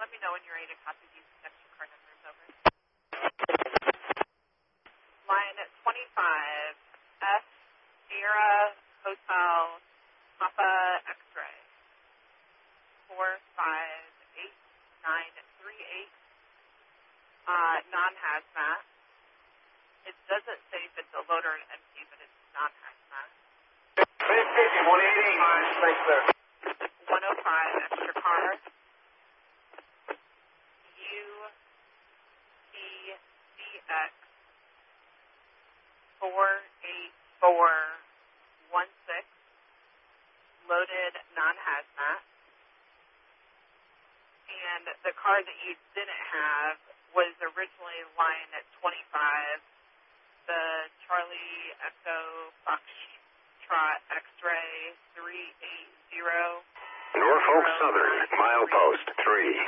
let me know when you're ready to copy these connection card numbers over. Line 25, F, Sierra, Hotel, Papa, X-Ray, 458-938, non-hazmat. It doesn't say if it's a loader or an empty, but it's non-hazmat. 180. Thanks, sir. 105, extra car. UTCX 48416, loaded non-hazmat. And the car that you didn't have was originally line at 25, the Charlie Echo Foxtrot X-Ray 380. Norfolk Southern, milepost 3.